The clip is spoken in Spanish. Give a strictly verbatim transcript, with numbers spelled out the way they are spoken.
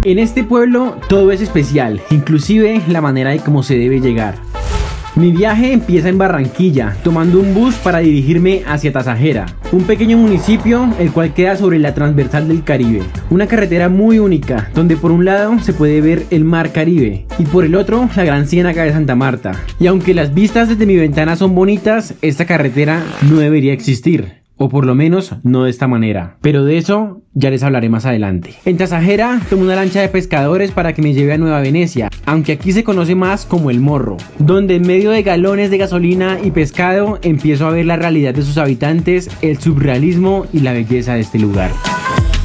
En este pueblo todo es especial, inclusive la manera de cómo se debe llegar. Mi viaje empieza en Barranquilla, tomando un bus para dirigirme hacia Tasajera, un pequeño municipio el cual queda sobre la transversal del Caribe. Una carretera muy única, donde por un lado se puede ver el mar Caribe y por el otro la gran ciénaga de Santa Marta. Y aunque las vistas desde mi ventana son bonitas, esta carretera no debería existir. O por lo menos no de esta manera. Pero de eso ya les hablaré más adelante. En Tasajera tomo una lancha de pescadores para que me lleve a Nueva Venecia, aunque aquí se conoce más como El Morro, donde en medio de galones de gasolina y pescado empiezo a ver la realidad de sus habitantes, el surrealismo y la belleza de este lugar.